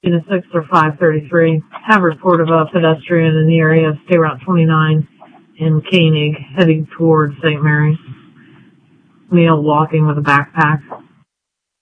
Unit 6 or 533 have report of a pedestrian in the area of State Route 29 in Koenig heading towards St. Mary's. Male walking with a backpack.